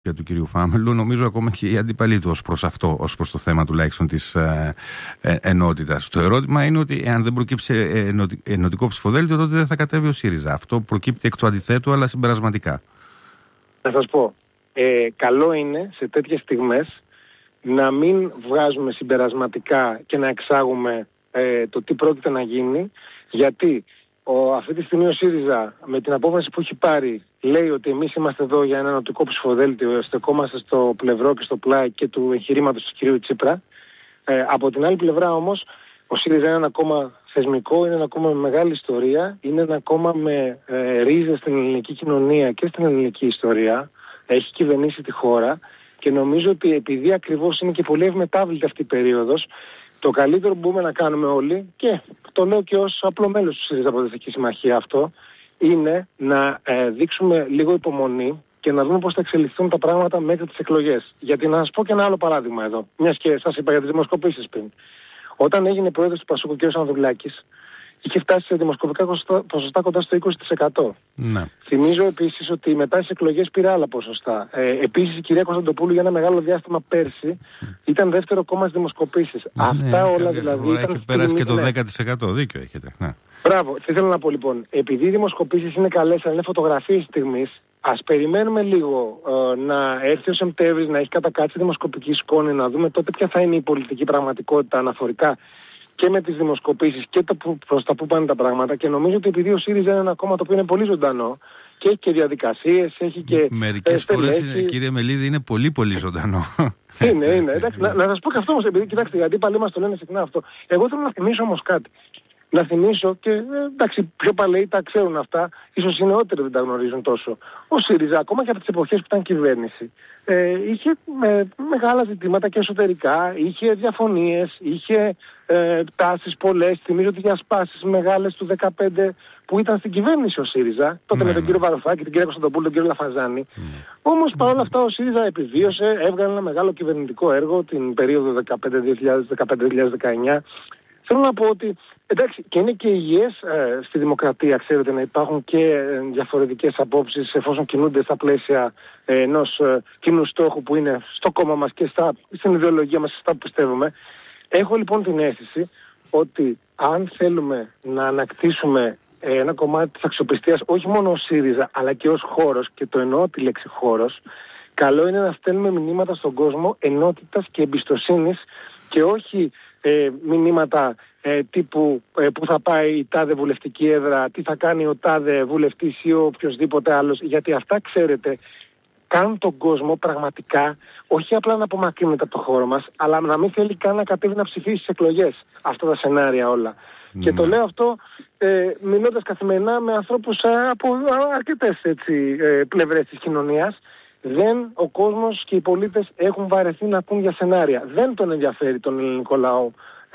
για του κυρίου Φάμελου, νομίζω ακόμα και οι αντίπαλοι του ως προς αυτό, ως προς το θέμα τουλάχιστον της ενότητας. Το ερώτημα είναι ότι εάν δεν προκύψει ενωτικό ψηφοδέλτιο, τότε δεν θα κατέβει ο ΣΥΡΙΖΑ. Αυτό προκύπτει εκ του αντιθέτου, αλλά συμπερασματικά. Να σας πω, καλό είναι σε τέτοιες στιγμές να μην βγάζουμε συμπερασματικά και να εξάγουμε το τι πρόκειται να γίνει, γιατί αυτή τη στιγμή ο ΣΥΡΙΖΑ με την απόφαση που έχει πάρει λέει ότι εμείς είμαστε εδώ για ένα ενωτικό ψηφοδέλτιο, στεκόμαστε στο πλευρό και στο πλάι και του εγχειρήματος του κυρίου Τσίπρα. Από την άλλη πλευρά όμως ο ΣΥΡΙΖΑ είναι ένα κόμμα θεσμικό, είναι ένα κόμμα με μεγάλη ιστορία, είναι ένα κόμμα με ρίζες στην ελληνική κοινωνία και στην ελληνική ιστορία, έχει κυβερνήσει τη χώρα και νομίζω ότι επειδή ακριβώς είναι και πολύ ευμετάβλητη αυτή η περίοδος, το καλύτερο που μπορούμε να κάνουμε όλοι, και το λέω και ως απλό μέλος του ΣΥΡΙΖΑ Προοδευτική Συμμαχία αυτό, είναι να δείξουμε λίγο υπομονή και να δούμε πώς θα εξελιχθούν τα πράγματα μέχρι τις εκλογές. Γιατί να σας πω και ένα άλλο παράδειγμα εδώ, μιας και σας είπα για τις δημοσκοπήσεις πριν. Όταν έγινε πρόεδρος του Πασόκ ο κ. Ανδρουλάκης, είχε φτάσει σε δημοσκοπικά ποσοστά κοντά στο 20%. Ναι. Θυμίζω επίσης ότι μετά τις εκλογές πήρε άλλα ποσοστά. Επίσης η κυρία Κωνσταντοπούλου για ένα μεγάλο διάστημα πέρσι ήταν δεύτερο κόμμα στις δημοσκοπήσεις. Αυτά όλα δηλαδή. Έχει πέρασει και το 10%. Δίκιο έχετε. Ναι. Μπράβο. Τι θέλω να πω λοιπόν. Επειδή οι δημοσκοπήσεις είναι καλές, αλλά είναι φωτογραφίες στιγμής, ας περιμένουμε λίγο να έρθει ο Σεπτέμβρης, να έχει κατακάτσει δημοσκοπική σκόνη, να δούμε τότε ποια θα είναι η πολιτική πραγματικότητα αναφορικά και με τις δημοσκοπήσεις και προς τα που πάνε τα πράγματα. Και νομίζω ότι επειδή ο ΣΥΡΙΖΑ είναι ένα κόμμα το οποίο είναι πολύ ζωντανό και έχει και διαδικασίες, έχει και. Μερικές φορές, κύριε Μελίδη, είναι πολύ πολύ ζωντανό. Είναι. Εντάξει, να σας πω και αυτό όμως, επειδή κοιτάξτε, οι αντίπαλοι μας το λένε συχνά αυτό. Εγώ θέλω να θυμίσω όμως κάτι. Να θυμίσω και εντάξει, πιο παλαιοί τα ξέρουν αυτά, ίσως οι νεότεροι δεν τα γνωρίζουν τόσο. Ο ΣΥΡΙΖΑ, ακόμα και από τις εποχές που ήταν κυβέρνηση, είχε μεγάλα ζητήματα και εσωτερικά, είχε διαφωνίες, είχε τάσεις πολλές. Θυμίζω ότι διασπάσεις μεγάλες του 2015 που ήταν στην κυβέρνηση ο ΣΥΡΙΖΑ, τότε με τον κύριο Βαρουφάκη, την κυρία Κωνσταντοπούλου, τον κύριο Λαφαζάνη. Όμως παρόλα αυτά ο ΣΥΡΙΖΑ επιβίωσε, έβγαλε ένα μεγάλο κυβερνητικό έργο την περίοδο 2015-2019. Θέλω να πω ότι εντάξει, και είναι και υγιές στη δημοκρατία, ξέρετε, να υπάρχουν και διαφορετικές απόψεις εφόσον κινούνται στα πλαίσια ενός κοινού στόχου που είναι στο κόμμα μας και στην ιδεολογία μας, στα που πιστεύουμε. Έχω λοιπόν την αίσθηση ότι αν θέλουμε να ανακτήσουμε ένα κομμάτι της αξιοπιστίας, όχι μόνο ως ΣΥΡΙΖΑ, αλλά και ως χώρος, και το εννοώ τη λέξη χώρος, καλό είναι να στέλνουμε μηνύματα στον κόσμο ενότητας και εμπιστοσύνης και όχι μηνύματα τύπου που θα πάει η τάδε βουλευτική έδρα, τι θα κάνει ο τάδε βουλευτής ή οποιοδήποτε άλλος, γιατί αυτά, ξέρετε, κάνουν τον κόσμο πραγματικά όχι απλά να απομακρύνεται από το χώρο μας, αλλά να μην θέλει καν να κατέβει να ψηφίσει στις εκλογές. Αυτά τα σενάρια όλα. Και το λέω αυτό μιλώντας καθημερινά με ανθρώπους από αρκετές πλευρές της κοινωνίας. Ο κόσμος και οι πολίτες έχουν βαρεθεί να ακούν για σενάρια. Δεν τον ενδιαφέρει τον ελληνικό λαό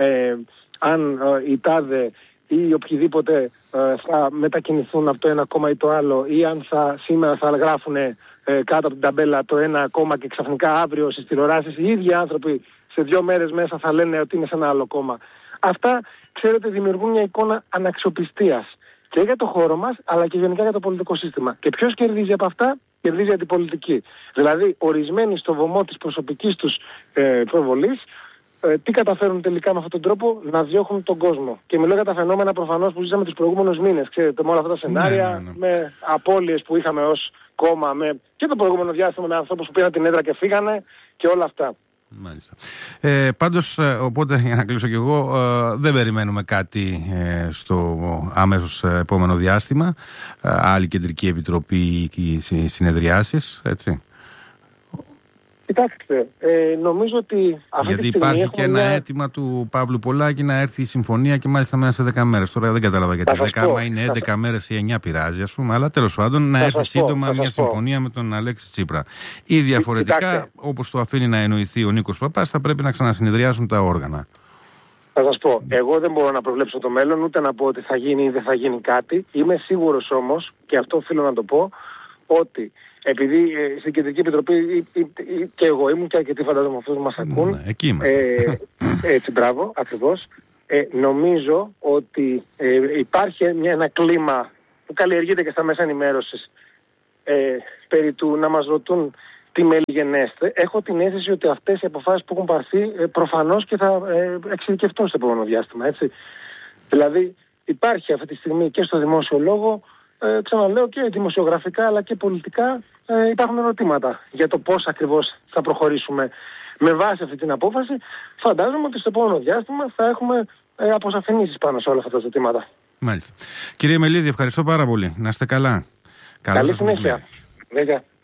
αν η τάδε ή οποιοδήποτε θα μετακινηθούν από το ένα κόμμα ή το άλλο, ή αν σήμερα θα γράφουν κάτω από την ταμπέλα το ένα κόμμα και ξαφνικά αύριο στις τηλεοράσεις οι ίδιοι άνθρωποι σε 2 μέρες μέσα θα λένε ότι είναι σε ένα άλλο κόμμα. Αυτά, ξέρετε, δημιουργούν μια εικόνα αναξιοπιστίας και για το χώρο μας, αλλά και γενικά για το πολιτικό σύστημα. Και ποιος κερδίζει από αυτά? Κερδίζει αντιπολιτική. Δηλαδή, ορισμένοι στο βωμό της προσωπικής τους προβολής, τι καταφέρουν τελικά με αυτόν τον τρόπο? Να διώχνουν τον κόσμο. Και μιλώ για τα φαινόμενα προφανώς που ζήσαμε τους προηγούμενους μήνες. Ξέρετε, με όλα αυτά τα σενάρια, με απώλειες που είχαμε ως κόμμα, και το προηγούμενο διάστημα με ανθρώπους που πήραν την έδρα και φύγανε και όλα αυτά. Μάλιστα. Πάντως, οπότε, για να κλείσω κι εγώ, δεν περιμένουμε κάτι στο άμεσος επόμενο διάστημα. Άλλη κεντρική επιτροπή και συνεδριάσεις, έτσι. Κοιτάξτε, νομίζω ότι αυτή γιατί τη στιγμή υπάρχει και ένα αίτημα του Παύλου Πολάκη να έρθει η συμφωνία και μάλιστα μέσα σε 10 μέρες. Τώρα δεν κατάλαβα γιατί 10 είναι 11 μέρες ή 9 πειράζει, ας πούμε, αλλά τέλος πάντων να έρθει σύντομα μια συμφωνία με τον Αλέξη Τσίπρα. Ή διαφορετικά, όπως το αφήνει να εννοηθεί ο Νίκος Παπάς, θα πρέπει να ξανασυνεδριάσουν τα όργανα. Θα σας πω, εγώ δεν μπορώ να προβλέψω το μέλλον, ούτε να πω ότι θα γίνει ή δεν θα γίνει κάτι. Είμαι σίγουρος όμως, και αυτό οφείλω να το πω, ότι επειδή στην Κεντρική Επιτροπή και εγώ ήμουν και αρκετοί φαντάζομαι αυτούς που μας ακούν. Εκεί είμαστε. Έτσι, μπράβο, ακριβώς. Νομίζω ότι υπάρχει ένα κλίμα που καλλιεργείται και στα μέσα ενημέρωσης περί του να μας ρωτούν τι μελιγενέστε, έχω την αίσθηση ότι αυτές οι αποφάσεις που έχουν πάρθει προφανώς και θα εξειδικευτούν στο επόμενο διάστημα. Έτσι. Δηλαδή υπάρχει αυτή τη στιγμή και στο δημόσιο λόγο, ξαναλέω, και δημοσιογραφικά αλλά και πολιτικά υπάρχουν ερωτήματα για το πώς ακριβώς θα προχωρήσουμε με βάση αυτή την απόφαση. Φαντάζομαι ότι στο επόμενο διάστημα θα έχουμε αποσαφηνήσεις πάνω σε όλα αυτά τα ζητήματα. Μάλιστα. Κύριε Μελίδη, ευχαριστώ πάρα πολύ. Να είστε καλά. Καλή συνέχεια.